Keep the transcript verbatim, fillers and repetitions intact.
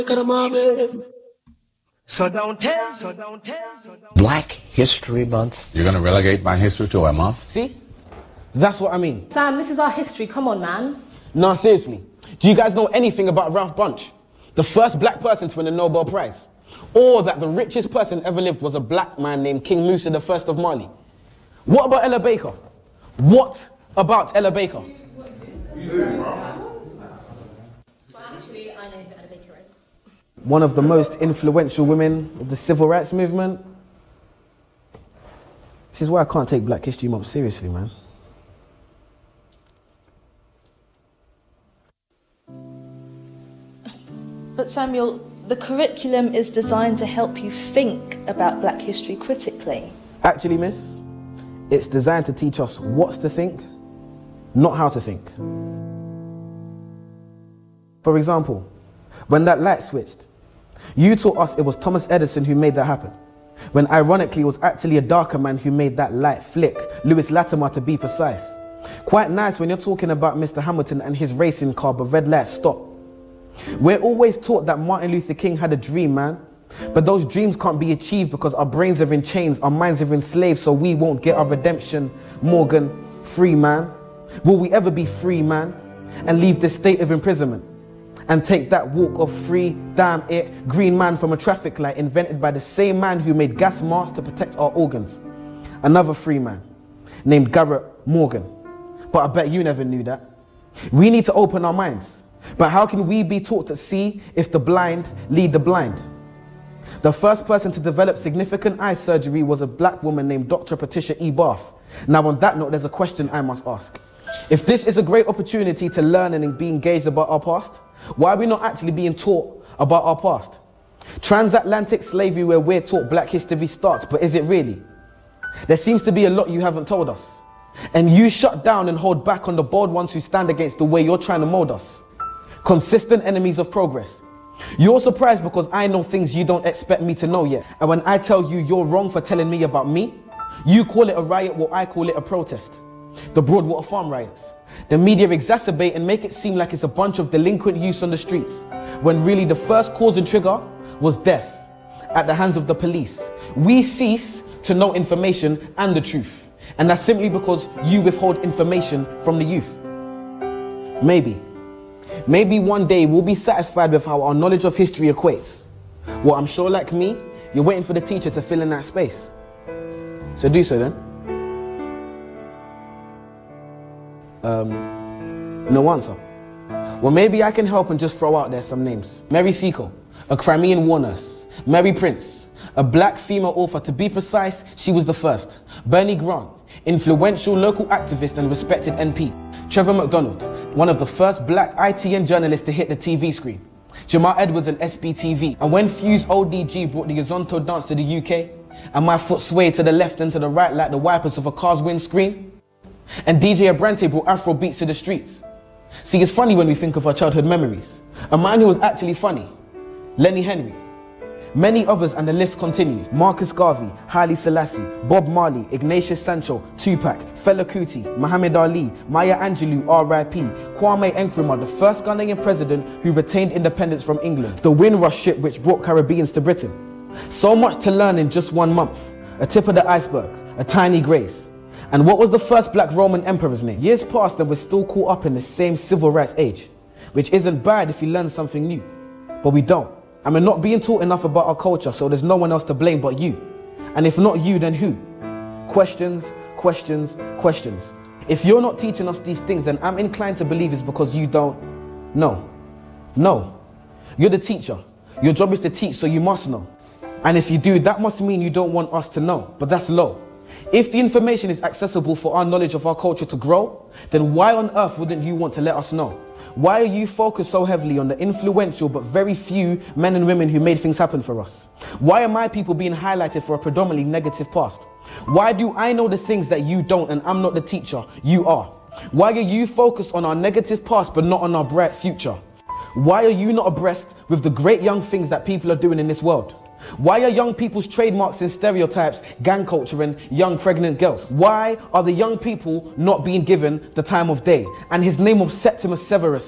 So don't tell, so don't tell, so don't Black History Month. You're going to relegate my history to a month? See? That's what I mean. Sam, this is our history. Come on, man. No, seriously. Do you guys know anything about Ralph Bunche? The first black person to win a Nobel Prize? Or that the richest person ever lived was a black man named King Musa the First of Mali? What about Ella Baker? What about Ella Baker? One of the most influential women of the civil rights movement. This is why I can't take Black History Month seriously, man. But Samuel, the curriculum is designed to help you think about Black history critically. Actually, miss, it's designed to teach us what to think, not how to think. For example, when that light switched, you taught us it was Thomas Edison who made that happen, when ironically it was actually a darker man who made that light flick, Lewis Latimer to be precise. Quite nice when you're talking about Mister Hamilton and his racing car, but red light stop. We're always taught that Martin Luther King had a dream, man. But those dreams can't be achieved because our brains are in chains, our minds are enslaved, so we won't get our redemption. Morgan, free man. Will we ever be free, man? And leave this state of imprisonment? And take that walk of free, damn it, green man from a traffic light invented by the same man who made gas masks to protect our organs. Another free man named Garrett Morgan. But I bet you never knew that. We need to open our minds. But how can we be taught to see if the blind lead the blind? The first person to develop significant eye surgery was a black woman named Doctor Patricia E. Barth. Now on that note, there's a question I must ask. If this is a great opportunity to learn and be engaged about our past, why are we not actually being taught about our past? Transatlantic slavery, where we're taught black history starts, but is it really? There seems to be a lot you haven't told us. And you shut down and hold back on the bold ones who stand against the way you're trying to mold us. Consistent enemies of progress. You're surprised because I know things you don't expect me to know yet. And when I tell you you're wrong for telling me about me, you call it a riot while I call it a protest. The Broadwater Farm riots. The media exacerbate and make it seem like it's a bunch of delinquent youths on the streets, when really the first cause and trigger was death at the hands of the police. We cease to know information and the truth, and that's simply because you withhold information from the youth. Maybe, maybe one day we'll be satisfied with how our knowledge of history equates. Well, I'm sure like me, you're waiting for the teacher to fill in that space. So do so then. Um, no answer. Well, maybe I can help and just throw out there some names. Mary Seacole, a Crimean war nurse. Mary Prince, a black female author. To be precise, she was the first. Bernie Grant, influential local activist and respected M P. Trevor McDonald, one of the first black I T N journalists to hit the T V screen. Jamal Edwards and S B T V. And when Fuse O D G brought the Yazonto dance to the U K, and my foot swayed to the left and to the right like the wipers of a car's windscreen, and D J Abrante brought Afro beats to the streets. See, it's funny when we think of our childhood memories. A man who was actually funny, Lenny Henry. Many others, and the list continues. Marcus Garvey, Haile Selassie, Bob Marley, Ignatius Sancho, Tupac, Fela Kuti, Muhammad Ali, Maya Angelou, R I P, Kwame Nkrumah, the first Ghanaian president who retained independence from England, the Windrush ship which brought Caribbeans to Britain. So much to learn in just one month. A tip of the iceberg, a tiny grace. And what was the first black Roman emperor's name? Years passed and we're still caught up in the same civil rights age, which isn't bad if you learn something new, but we don't. And we're not being taught enough about our culture, so there's no one else to blame but you. And if not you, then who? Questions, questions, questions. If you're not teaching us these things, then I'm inclined to believe it's because you don't know. No. You're the teacher. Your job is to teach, so you must know. And if you do, that must mean you don't want us to know, but that's low. If the information is accessible for our knowledge of our culture to grow, then why on earth wouldn't you want to let us know? Why are you focused so heavily on the influential but very few men and women who made things happen for us? Why are my people being highlighted for a predominantly negative past? Why do I know the things that you don't and I'm not the teacher, you are? Why are you focused on our negative past but not on our bright future? Why are you not abreast with the great young things that people are doing in this world? Why are young people's trademarks and stereotypes gang culture and young pregnant girls? Why are the young people not being given the time of day? And his name of Septimus Severus